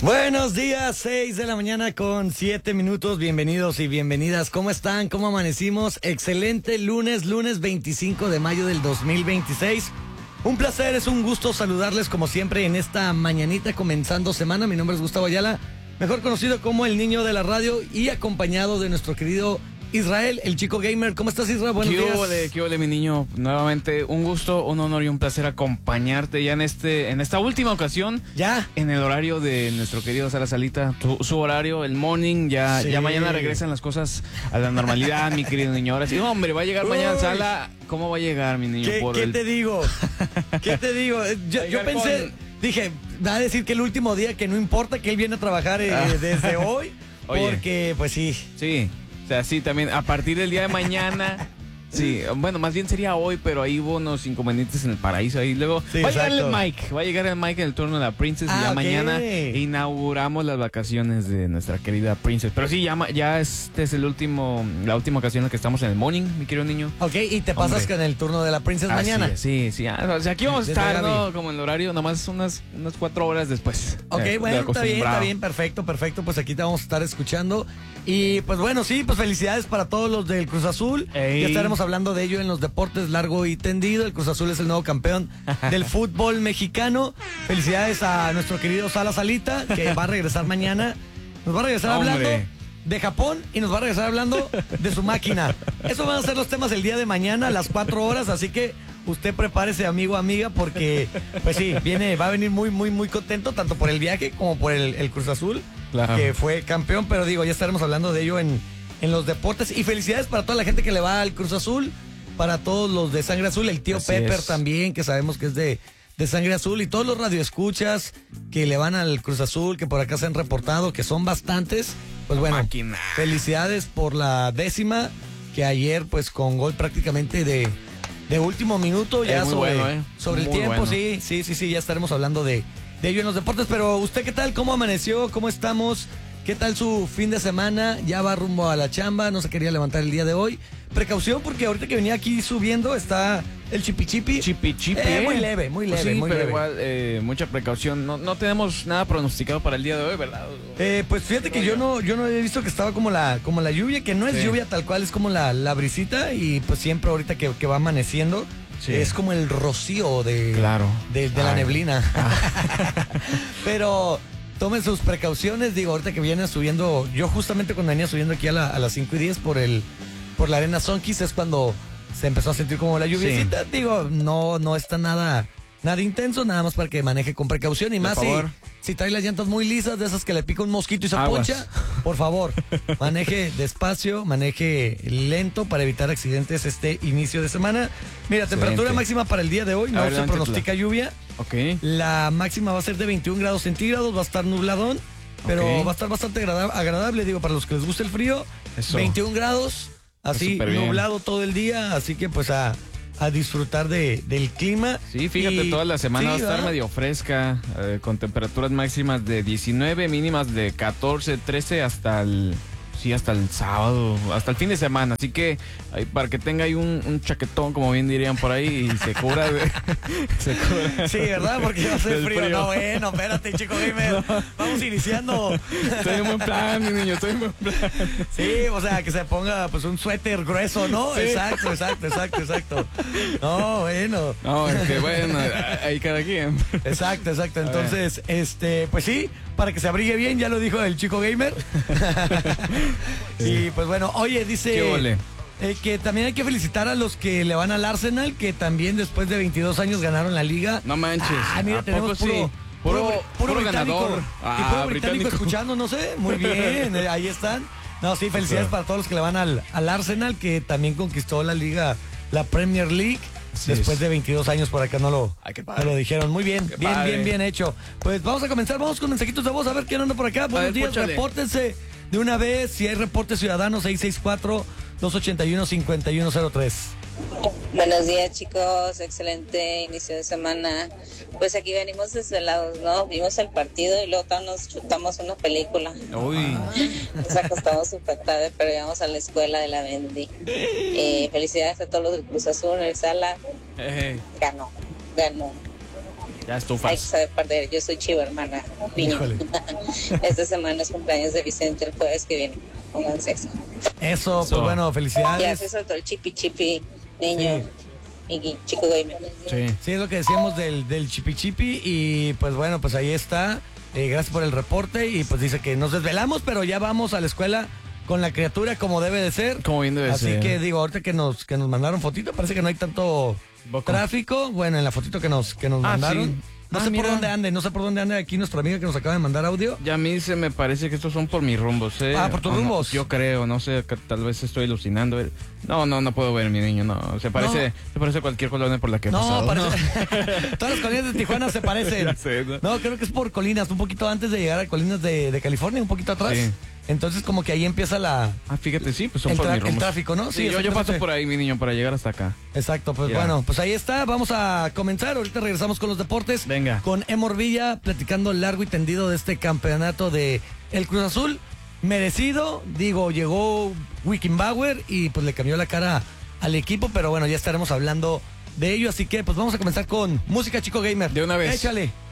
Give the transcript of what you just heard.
Buenos días, 6 de la mañana con 7 minutos. Bienvenidos y bienvenidas. ¿Cómo están? ¿Cómo amanecimos? Excelente lunes 25 de mayo del 2026. Un placer, es un gusto saludarles como siempre en esta mañanita comenzando semana. Mi nombre es Gustavo Ayala, mejor conocido como el niño de la radio, y acompañado de nuestro querido Israel, el chico gamer. ¿Cómo estás, Israel? Buenos días. ¿Qué ole, mi niño? Nuevamente, un gusto, un honor y un placer acompañarte ya en esta última ocasión. ¿Ya? En el horario de nuestro querido Sala Salita, su horario, el morning, ya mañana regresan las cosas a la normalidad, mi querido niño. Ahora sí, hombre, va a llegar mañana Sala. ¿Cómo va a llegar, mi niño? ¿Qué te digo? ¿Qué te digo? Yo pensé, dije, va a decir que el último día, que no importa, que él viene a trabajar desde hoy. Oye, porque, pues sí. Sí. O sea, sí, también a partir del día de mañana, sí, bueno, más bien sería hoy, pero ahí hubo unos inconvenientes en el paraíso. Ahí luego sí, va a llegar el Mike en el turno de la Princess, y ya mañana inauguramos las vacaciones de nuestra querida Princess. Pero sí, ya este es la última ocasión en la que estamos en el morning, mi querido niño. Ok, y te pasas con el turno de la Princess mañana. Sí. O sea, aquí vamos a estar, ¿no? Como en el horario, nomás unas 4 horas después. Ok, bueno, está bien, perfecto. Pues aquí te vamos a estar escuchando. Y pues bueno, sí, pues felicidades para todos los del Cruz Azul. Ya estaremos hablando de ello en los deportes largo y tendido. El Cruz Azul es el nuevo campeón del fútbol mexicano. Felicidades a nuestro querido Sala Salita, que va a regresar mañana. Nos va a regresar hablando de Japón y nos va a regresar hablando de su máquina. Esos van a ser los temas el día de mañana a las 4 horas, así que usted prepárese, amigo, amiga, porque pues sí, va a venir muy contento, tanto por el viaje como por el Cruz Azul, claro, que fue campeón. Pero digo, ya estaremos hablando de ello en los deportes. Y felicidades para toda la gente que le va al Cruz Azul, para todos los de Sangre Azul, el tío Así Pepper es. También, que sabemos que es de Sangre Azul, y todos los radioescuchas que le van al Cruz Azul, que por acá se han reportado, que son bastantes. Pues bueno, felicidades por la 10ª, que ayer pues con gol prácticamente de último minuto, ya sobre el tiempo, bueno. Sí, ya estaremos hablando de ello en los deportes. Pero usted, ¿qué tal? ¿Cómo amaneció? ¿Cómo estamos? ¿Qué tal su fin de semana? ¿Ya va rumbo a la chamba? ¿No se quería levantar el día de hoy? Precaución, porque ahorita que venía aquí subiendo está el chipi. Muy leve, pues sí, muy leve. Igual, mucha precaución. No tenemos nada pronosticado para el día de hoy, ¿verdad? Pues fíjate que yo no había visto que estaba como la lluvia, que no es lluvia tal cual, es como la brisita. Y pues siempre ahorita que va amaneciendo, es como el rocío de la neblina. Pero tomen sus precauciones. Digo, ahorita que viene subiendo, yo justamente cuando venía subiendo aquí a las 5:10 por la arena Sonquis, es cuando se empezó a sentir como la lluviecita. Sí. Digo, no está nada intenso, nada más para que maneje con precaución. Y más si trae las llantas muy lisas, de esas que le pica un mosquito y se poncha, por favor, maneje despacio, maneje lento para evitar accidentes este inicio de semana. Mira, temperatura máxima para el día de hoy, no se pronostica lluvia. La máxima va a ser de 21 grados centígrados, va a estar nubladón, pero va a estar bastante agradable, digo, para los que les gusta el frío. 21 grados. Así, nublado todo el día, así que pues a disfrutar del clima. Sí, fíjate, toda la semana va a estar medio fresca, con temperaturas máximas de 19, mínimas de 14, 13 hasta el sábado, hasta el fin de semana. Así que para que tenga ahí un chaquetón, como bien dirían por ahí, y se cubra. Sí, ¿verdad? Porque va a ser frío. No, bueno, espérate, chico gamer. No. Vamos iniciando. Estoy en buen plan, mi niño, estoy en buen plan. Sí, o sea, que se ponga pues un suéter grueso, ¿no? Sí. Exacto. No, bueno. No, es que bueno, ahí cada quien. Exacto. Entonces, pues sí, para que se abrigue bien, ya lo dijo el chico gamer. Y pues bueno, oye, dice que también hay que felicitar a los que le van al Arsenal, que también después de 22 años ganaron la liga. No manches. Mira, tenemos puro ganador. Y puro británico escuchando, no sé. Muy bien, ahí están. No, sí, felicidades para todos los que le van al Arsenal, que también conquistó la liga, la Premier League. Después de 22 años, por acá no lo dijeron. Muy bien, bien hecho. Pues vamos a comenzar, vamos con mensajitos de voz, a ver quién anda por acá. Buenos días, repórtense de una vez. Si hay reporte ciudadano, 664-281-5103. Buenos días, chicos, excelente inicio de semana. Pues aquí venimos desvelados, ¿no? Vimos el partido y luego nos chutamos una película. Uy. Nos acostamos súper tarde, pero íbamos a la escuela de la Bendy. Felicidades a todos los del Cruz Azul, el Sala. Ganó. Ya estufas. Hay que saber perder. Yo soy chivo, hermana. Piña. Esta semana es cumpleaños de Vicente, el jueves que viene. Pónganse eso. Eso, pues bueno, felicidades. Ya se soltó el chipi, niño. Y chico gamer. Sí, es lo que decíamos del chipi y pues bueno, pues ahí está. Gracias por el reporte y pues dice que nos desvelamos, pero ya vamos a la escuela con la criatura como debe de ser. Como bien debe ser. Así que digo, ahorita que nos mandaron fotito, parece que no hay tanto tráfico. Bueno, en la fotito que nos mandaron. Sí. No sé por dónde ande aquí nuestra amiga que nos acaba de mandar audio. Ya a mí se me parece que estos son por mis rumbos, ¿eh? Ah, por tus rumbos. No, yo creo, no sé, tal vez estoy alucinando. No puedo ver, mi niño, no. Se parece a cualquier colonia por la que he pasado. Parece. Todas las colinas de Tijuana se parecen. Ya sé, ¿no? Creo que es por colinas, un poquito antes de llegar a colinas de California, un poquito atrás. Sí. Entonces como que ahí empieza fíjate, sí, pues son por mis rumbos. El tráfico, ¿no? Sí, yo paso por ahí, mi niño, para llegar hasta acá. Exacto, pues bueno, pues ahí está, vamos a comenzar, ahorita regresamos con los deportes. Venga. Con Emor Villa platicando largo y tendido de este campeonato de el Cruz Azul, merecido, llegó Wickenbauer y pues le cambió la cara al equipo, pero bueno, ya estaremos hablando de ello, así que pues vamos a comenzar con música, chico gamer. De una vez. Échale.